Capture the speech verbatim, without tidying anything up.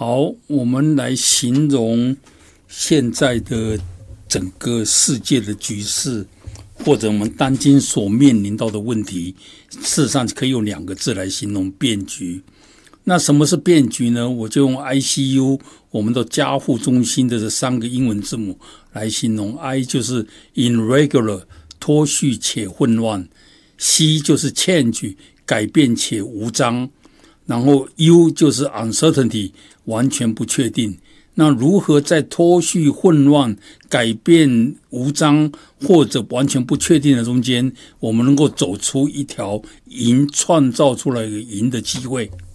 好，我们来形容现在的整个世界的局势，或者我们当今所面临到的问题，事实上可以用两个字来形容：变局。那什么是变局呢？我就用 I C U 我们的加护中心的这三个英文字母来形容。I 就是 irregular 脱序且混乱， C 就是 change 改变且无章，然后 U 就是 uncertainty 完全不确定。那如何在脱序混乱、改变无章或者完全不确定的中间，我们能够走出一条赢，创造出来一个赢的机会？